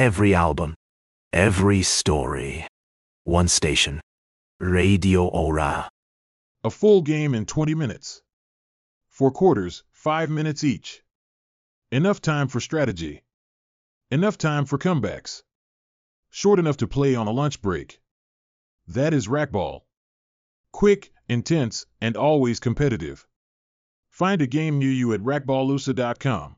Every album, every story. One station. Radio Ora. A full game in 20 minutes. 4 quarters, 5 minutes each. Enough time for strategy. Enough time for comebacks. Short enough to play on a lunch break. That is racquetball. Quick, intense, and always competitive. Find a game near you at racquetballusa.com.